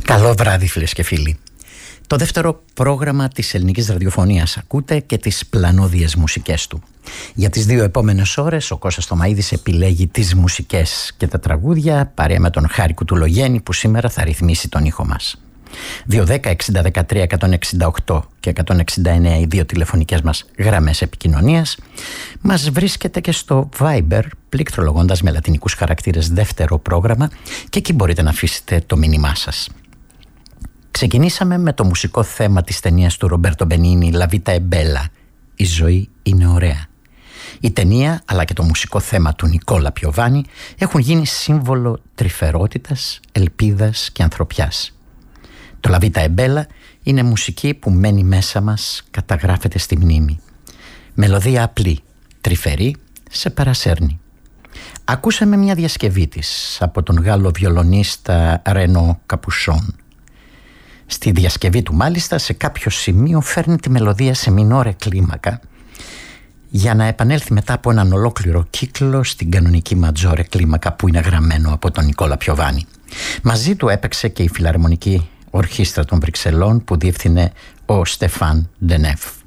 Καλό βράδυ φίλες και φίλοι. Το δεύτερο πρόγραμμα της ελληνικής ραδιοφωνίας ακούτε και τις πλανόδιες μουσικές του. Για τις 2 επόμενες ώρες ο Κώστας Θωμαΐδης επιλέγει τις μουσικές και τα τραγούδια παρέα με τον Χάρη Κουτουλογέννη που σήμερα θα ρυθμίσει τον ήχο μας. 210-60-13-168 και 169 οι 2 τηλεφωνικές μας γραμμές επικοινωνίας. Μας βρίσκεται και στο Viber πληκτρολογώντας με λατινικούς χαρακτήρες δεύτερο πρόγραμμα και εκεί μπορείτε να αφήσετε το μήνυμά σας. Ξεκινήσαμε με το μουσικό θέμα της ταινίας του Ρομπέρτο Μπενίνι «La vita è bella», «Η ζωή είναι ωραία». Η ταινία αλλά και το μουσικό θέμα του Νικόλα Πιοβάνι έχουν γίνει σύμβολο τρυφερότητας, ελπίδας και ανθρωπιάς. Το «La vita è bella» είναι μουσική που μένει μέσα μας, καταγράφεται στη μνήμη. Μελωδία απλή, τρυφερή, σε παρασέρνει. Ακούσαμε μια διασκευή της από τον Γάλλο βιολονίστα Ρενό Καπουσόν. Στη διασκευή του μάλιστα σε κάποιο σημείο φέρνει τη μελωδία σε μινόρε κλίμακα για να επανέλθει μετά από έναν ολόκληρο κύκλο στην κανονική ματζόρε κλίμακα που είναι γραμμένο από τον Νικόλα Πιοβάνι. Μαζί του έπαιξε και η Φιλαρμονική Ορχήστρα των Βρυξελών που διεύθυνε ο Στεφάν Ντενέφ.